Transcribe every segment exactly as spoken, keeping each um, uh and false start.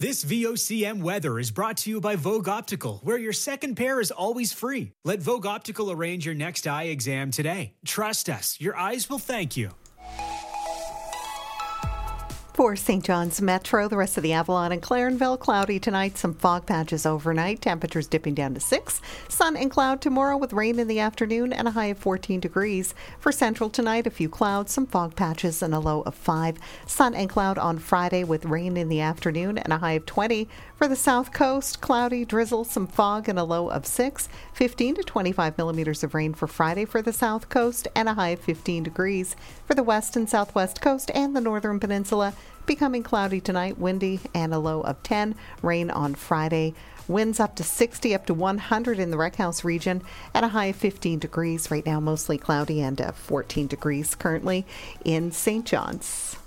This V O C M weather is brought to you by Vogue Optical, where your second pair is always free. Let Vogue Optical arrange your next eye exam today. Trust us, your eyes will thank you. For Saint John's Metro, the rest of the Avalon and Clarenville, cloudy tonight, some fog patches overnight, temperatures dipping down to six. Sun and cloud tomorrow with rain in the afternoon and a high of fourteen degrees. For Central tonight, a few clouds, some fog patches and a low of five. Sun and cloud on Friday with rain in the afternoon and a high of twenty. For the South Coast, cloudy, drizzle, some fog and a low of six. fifteen to twenty-five millimeters of rain for Friday for the South Coast and a high of fifteen degrees. For the West and Southwest Coast and the Northern Peninsula, becoming cloudy tonight, windy and a low of ten. Rain on Friday. Winds up to sixty, up to one hundred in the Rec House region and a high of fifteen degrees. Right now, mostly cloudy and uh, fourteen degrees currently in Saint John's.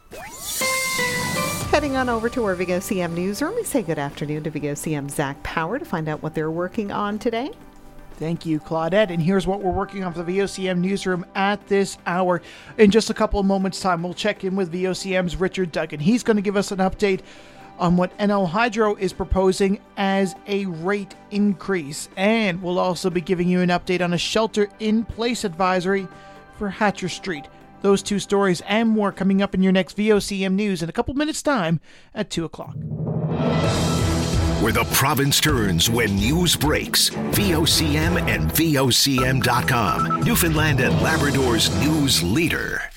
Heading on over to our V O C M newsroom, we say good afternoon to V O C M Zach Power to find out what they're working on today. Thank you, Claudette. And here's what we're working on for the V O C M newsroom at this hour. In just a couple of moments' time, we'll check in with V O C M's Richard Duggan. He's going to give us an update on what N L Hydro is proposing as a rate increase. And we'll also be giving you an update on a shelter-in-place advisory for Hatcher Street. Those two stories and more coming up in your next V O C M News in a couple minutes' time at two o'clock. Where the province turns when news breaks. V O C M and V O C M dot com. Newfoundland and Labrador's news leader.